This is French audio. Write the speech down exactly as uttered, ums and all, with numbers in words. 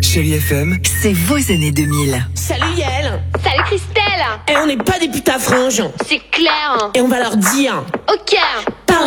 Chérie F M, c'est vos années deux mille. Salut Yael. Salut Christelle. Et on n'est pas des putains franges. C'est clair. Et on va leur dire. Ok. Par